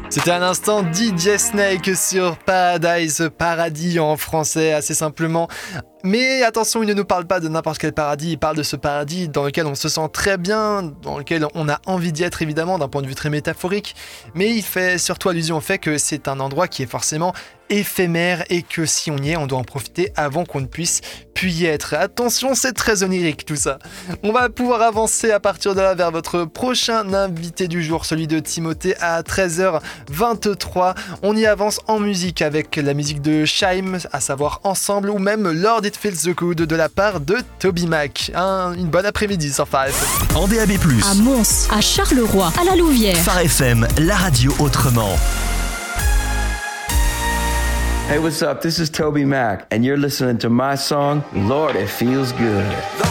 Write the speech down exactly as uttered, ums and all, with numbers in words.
C'était un instant D J Snake sur Paradise, paradis en français, assez simplement. Mais attention, il ne nous parle pas de n'importe quel paradis, il parle de ce paradis dans lequel on se sent très bien, dans lequel on a envie d'y être évidemment, d'un point de vue très métaphorique. Mais il fait surtout allusion au fait que c'est un endroit qui est forcément éphémère et que si on y est, on doit en profiter avant qu'on ne puisse plus y être. Attention, c'est très onirique tout ça. On va pouvoir avancer à partir de là vers votre prochain invité du jour, celui de Timothée à treize heures vingt-trois. On y avance en musique avec la musique de Shaim, à savoir Ensemble, ou même Lord It Feels Good de la part de Toby Mac. Un, une bonne après-midi sur Phare F M. En D A B plus, à Mons, à Charleroi, à la Louvière. Phare F M, la radio autrement. Hey, what's up? This is Toby Mac, and you're listening to my song, Lord, It Feels Good.